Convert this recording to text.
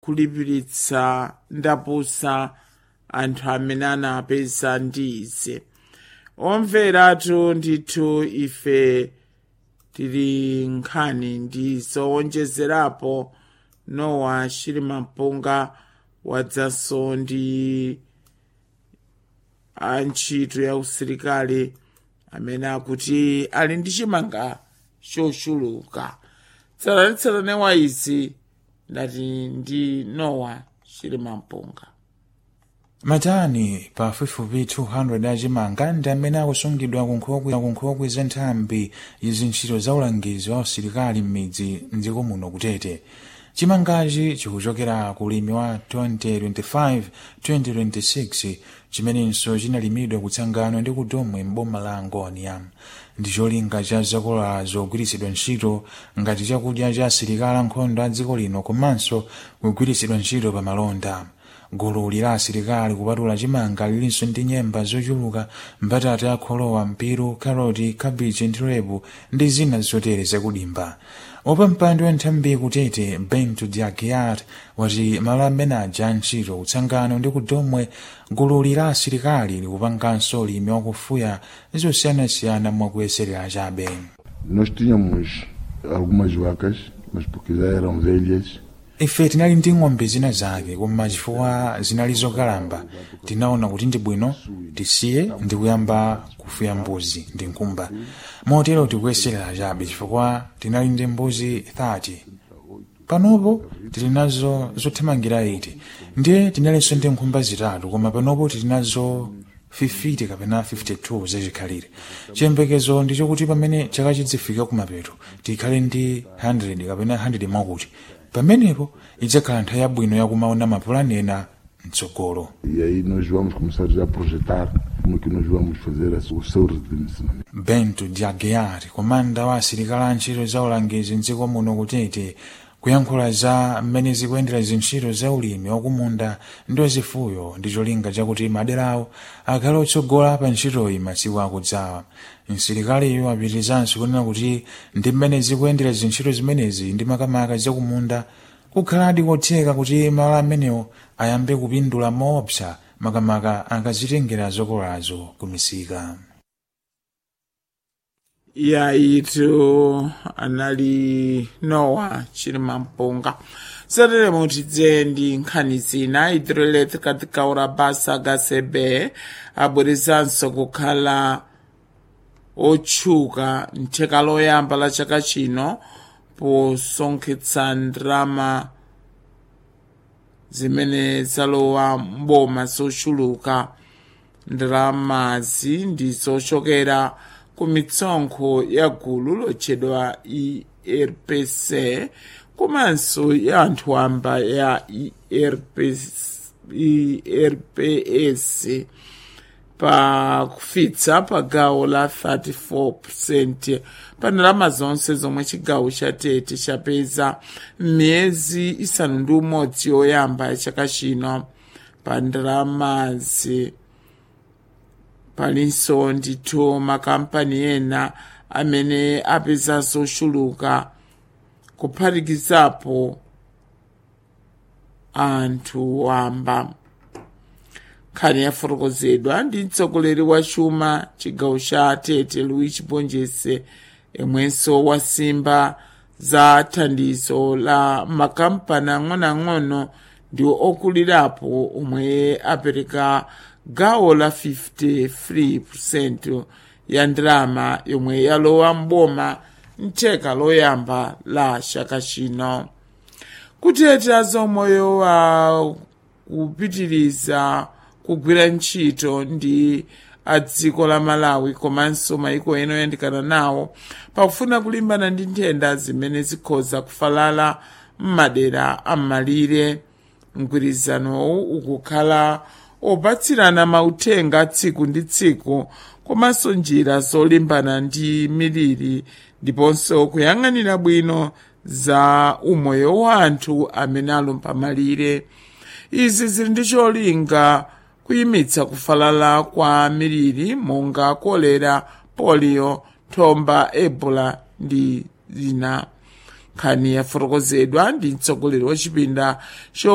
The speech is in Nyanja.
kulipiritsa ndapusa anthu amene anapeza ndize. Omveratu ndithu ife tili nkhani ndi zowonjezerapo. Nowa Chilimampunga wadzanso ndi antchito ya usilikali amene akuti ali ndi chimanga chochuluka. Tsalanetsatane wa izi ndati ndi Nowa Chilimampunga. Matani pafupifupi 200 achimanga ndi amene akusungidwa kunkhokwe za nthambi zintchito za ulangizi wa usilikali m'midzi mdziko muno kutete. Chimangachi chikuchokera ku ulimi wa 2025-2026 chimenenso chinalimidwa kutsangano ndi kudomwe m'boma la Angonia. Ndi cholinga cha zakolola zogwiritsidwa ntchito ngati chakudya cha asilikali ankhondo a dziko lino komanso kugwiritsidwa ntchito pa malonda. Gulu la asilikali kupatula chimanga lilinso ndi nyemba zochuluka, mbatata yakholowa, mpiru, karoti, kabichi ndi lepu ndi zina zotere zakudimba. Wapampando wa nthambi kutete Bento Diagiat wati malo amene aja ntchito kutsangano ndi kudomwe gulu la asilikali likupanganso ulimi wakufuya zosiyanasiyana mwakuyeserera chabe. Nós tínhamos algumas vacas, mas porque já eram velhas. Ife tinali ndi ng'ombe zina zake koma chifukwa zinali zokalamba tinaona kuti ndi bwino tisiye ndi kuyamba kufuya mbuzi ndi nkhumba. Motero tikuyeserera chabe chifukwa tinali ndi mbuzi 30. Panopo tili nazo zothamangira 80 ndiye tinalinso ndi nkhumba zitatu koma panopo tili nazo 50 kapena 52 zachikhalire. Chiyembekezo ndi chokuti pamene chaka chidzifika kumapeto tikhale ndi 100 kapena 100 mwakuti pamenepo idzakhala nthawi yabwino yakumaona mapulani ena mtsogolo. E aí nós vamos começar já a projetar como que nós vamos fazer o seu redimensionamento. Bento Diagiat, komanda wa asilikali a ntchito za ulangizi mdziko muno kutete, kuyankhula za mmene zikuyendera zintchito za ulimi wakumunda ndi wazifuyo ndi cholinga chakuti maderawo akhale otsogola pa ntchitoyi masiku akudzawa. Msilikaliyo apitizanso kunena kuti ndi mmene zikuyendera zintchito zimenezi ndi makamaka zakumunda kukhaladi kotheka kuti malo amenewo ayambe kupindula moopsa makamaka akazitengera zokololazo kumisika. Yaitu anali Nowa Chilimampunga. Satere mutidze ndi nkhani zina hidroelectric tikaura basa gasebe abwerezanso kukhala otchuka ntheka loyamba la chaka chino posonkhetsa ndalama zimene zalowa mboma zochuluka. Ndalamazi ndi zochokera ku mitsonkho ya gulu lotchedwa ERPC komanso ya anthu wamba ya ERPS pa kufitsa pa gawo la 34% pa ndalama zonse zomwe chigawo cha Tete chapeza m'miyezi isanu ndi umodzi yoyamba ya chaka chino. Pa ndalamazi palinso ndithu makampani ena amene apeza zochuluka kuphatikizapo anthu wamba. Nkhani yafotokozedwa ndi mtsogoleri wa chuma chigawo cha Tete Luigi Bonjese, yemwenso wasimba za thandizo la makampani ang'onoang'ono ndi okulirapo omwe apereka gawo la 53% ya ndalama yomwe yalowa mboma ntheka loyamba la chaka chino. Kuteta zomweyo wa kupitiriza kugwira ntchito ndi a dziko la Malawi komanso maiko ena oyandikana nawo pakufuna kulimbana ndi nthenda zimene zikhoza kufalala m'madera am'malire. Mgwirizanowu ukukhala opatsirana mauthenga tsiku ndi tsiku komanso njira zolimbana ndi miliri ndiponso kuyang'anira bwino za umoyo wa anthu amene alumpa malire. Izi zili ndi cholinga kuyimitsa kufalala kwa miliri monga kolera, polio, thomba, ebola ndi zina. Nkhani yafotokozedwa ndi mtsogoleri wa chipinda